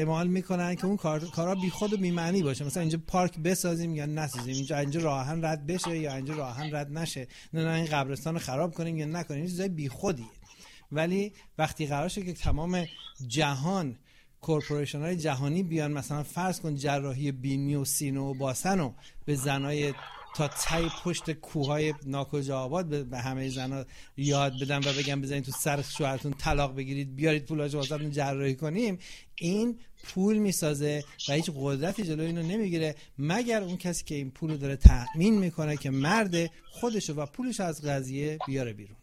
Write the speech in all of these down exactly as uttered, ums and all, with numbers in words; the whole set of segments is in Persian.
اعمال میکنن که اون کار کارا بیخود و بی‌معنی باشه. مثلا اینجا پارک بسازیم یا نسازیم، اینجا اینجا راهن رد بشه یا اینجا راهن رد نشه، نه نه این قبرستان رو خراب کنیم یا نکنیم، این چیزای بیخودیه. ولی وقتی قرار شد که تمام جهان کورپوریشن های جهانی بیان مثلا فرض کن جراحی بینی و سینه و باسن رو به زنای تا تای پشت کوههای ناکجا آباد به همه زنا یاد بدن و بگن بزنید تو سر شوهرتون طلاق بگیرید بیارید پولاش واسهتون جراحی کنیم، این پول میسازه و هیچ قدرتی جلوی اینو نمیگیره مگر اون کسی که این پولو داره تأمین میکنه که مرد خودشو و پولش از قضیه بیاره بیرون.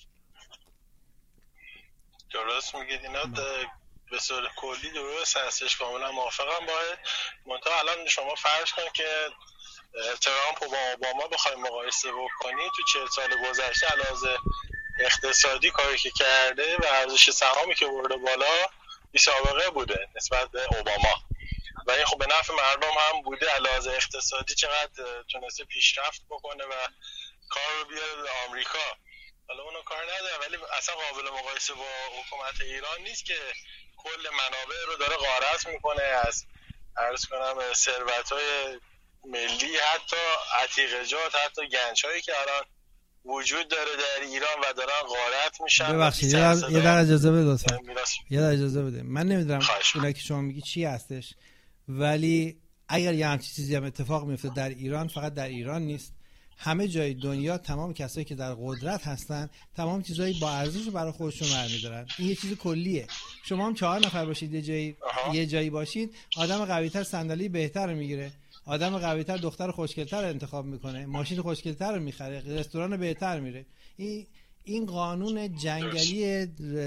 درست میگید. اینا به صورت کلی درست هستش، کاملا موافقم باید. منتها الان شما فرض کن که ترامپ و با اوباما بخوایم مقایسه بکنید، تو چهل سال گذشته علاوه اقتصادی کاری که کرده و ارزش سهامی که برده بالا بی سابقه بوده نسبت به اوباما و این خب به نفع مردم هم بوده. علاوه اقتصادی چقدر تونسته پیشرفت بکنه و کار رو بیاره به آمریکا. حالا اونو کار نداره ولی اصلا قابل مقایسه با حکومت ایران نیست که کل منابع رو داره غارت میکنه از عرض کنم ثروت‌های ملی، حتی عتیقه‌جات، حتی گنج‌هایی که الان وجود داره در ایران و دارن غارت میشن. ببخشید یه در اجازه بده لطفا، یه در اجازه بده. من نمیدونم اینا که شما میگی چی هستش، ولی اگر یه همچین چیزی هم اتفاق میفته در ایران، فقط در ایران نیست، همه جای دنیا تمام کسایی که در قدرت هستن تمام چیزایی با ارزش برای خودشون برمی‌دارن. این یه چیز کلیه. شما هم چهار نفر باشید یه جایی یه جایی باشید، آدم قوی‌تر صندلی بهتر رو میگیره، آدم قوی‌تر دختر خوشگل‌تر رو انتخاب میکنه، ماشین خوشگل‌تر رو میخره، رستوران بهتر میره. این این قانون جنگلی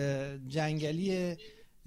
جنگلی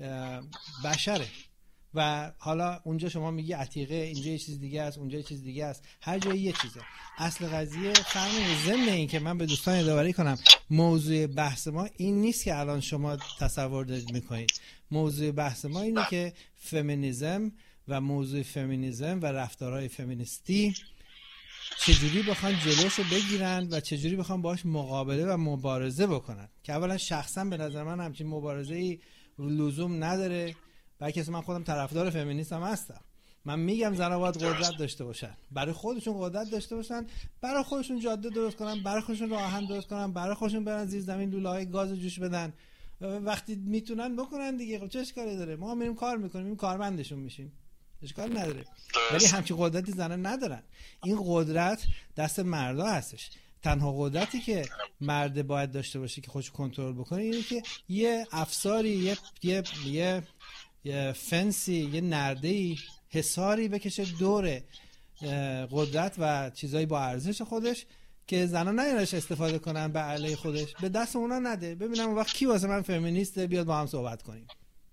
بشره. و حالا اونجا شما میگی عتیقه، اینجا یه چیز دیگه است، اونجا یه چیز دیگه است، هر جایی یه چیزه. اصل قضیه فرمون ضمن این که من به دوستان یادآوری کنم موضوع بحث ما این نیست که الان شما تصور دارید میکنید. موضوع بحث ما اینه که فمینیسم و موضوع فمینیسم و رفتارهای فمینیستی چجوری بخوان جلوشو بگیرن و چجوری بخوان باهاش مقابله و مبارزه بکنن، که اولا شخصا به نظر من همچین مبارزه‌ای لزوم نداره. بلکه من خودم طرفدار فمینیستم هستم. من میگم زن‌ها باید قدرت داشته باشن، برای خودشون قدرت داشته باشن، برای خودشون جاده درست کنن، برای خودشون راه آهن درست کنن، برای خودشون برن زیر زمین لوله‌های گاز جوش بدن. وقتی میتونن بکنن دیگه، خب چه اشکالی داره؟ ما میریم کار میکنیم، این کارمندشون میشیم، اشکال نداره. ولی همچین قدرتی زن‌ها ندارن. این قدرت دست مردا هستش. تنها قدرتی که مرد باید داشته باشه که خودشو کنترل بکنه اینه که یه افساری، یه یه یه یه فنسی، یه نرده‌ای، حصاری بکشه دور قدرت و چیزایی با ارزش خودش که زنا نیارش استفاده کنن به علیه خودش، به دست اونا نده. ببینم اون وقت کی واسه من فمینیسته، بیاد با هم صحبت کنیم.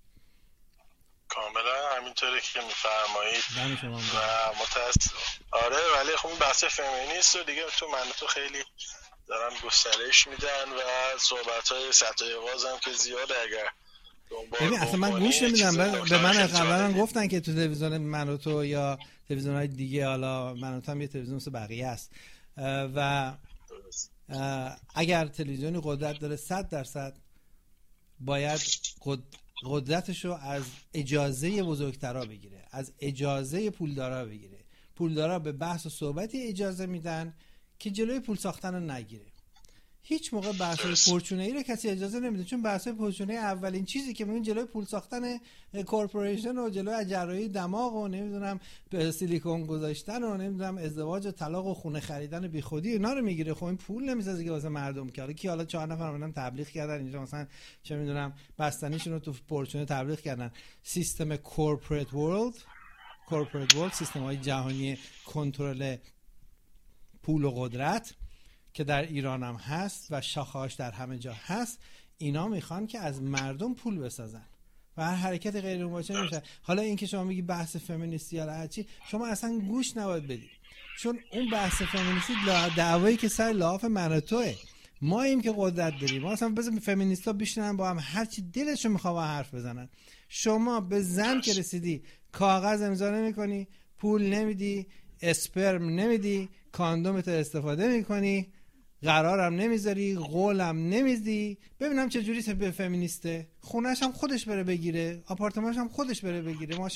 کاملا همینطوری که میفرمایید و متاسف. آره ولی خب این بحث فمینیست رو دیگه تو من تو خیلی دارن گسترش میدن و صحبت‌های سطح آغاز هم که زیاده. اگر ببین اصلا من گوش نمیدم. به من قبلا گفتن که تو تلویزیون من و تو یا تلویزیون‌های دیگه، حالا من و تو هم یه تلویزیون مثل بقیه است و اگر تلویزیونی قدرت داره صد درصد باید قدرتشو از اجازه بزرگترا بگیره، از اجازه پولدارا بگیره. پولدارا به بحث و صحبتی اجازه میدن که جلوی پول ساختن رو نگیره. هیچ موقع بحث‌های فورچونه‌ای رو کسی اجازه نمیده، چون بحث‌های فورچونه‌ای اولین چیزی که میگن جلوی پول ساختن کورپوریشن و جلوی جراحی دماغ و نمیدونم به سیلیکون گذاشتن و نمیدونم ازدواج و طلاق و خونه خریدن بیخودی اینا رو میگیره. خب این پول نمیسازه که واسه مردم که حالا کی حالا چهار نفر اومدن تبلیغ کردن اینجا مثلا چه میدونم بستنیشون رو تو فورچونه تبلیغ کردن. سیستم کورپوریت ورلد کورپوریت ورلد سیستم‌های جهانی کنترل پول و قدرت که در ایران هم هست و شاخه‌هاش در همه جا هست، اینا میخوان که از مردم پول بسازن و هر حرکت غیر مباشر میشه. حالا این که شما میگی بحث فمینیستی یا هرچی، شما اصلا گوش نباید بدید، چون اون بحث فمینیستی دعوایی که سر لاف من و توئه. ما ایم که قدرت داریم. ما اصلا بذار فمینیستا بشینن با هم هرچی دلشون میخواد حرف بزنن. شما به زن که رسیدی کاغذ امضا نمی‌کنی، پول نمیدی، اسپرم نمیدی، کاندومت استفاده می‌کنی قرارم نمیذاری، قولم نمیدی، ببینم چه جوری به فمینیسته، خونه‌ش هم خودش بره بگیره، آپارتمانش هم خودش بره بگیره،